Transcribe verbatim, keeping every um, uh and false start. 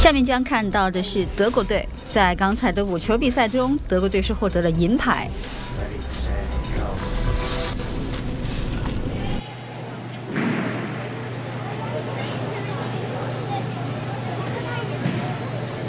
下面将看到的是德国队，在刚才的五球比赛中，德国队是获得了银牌。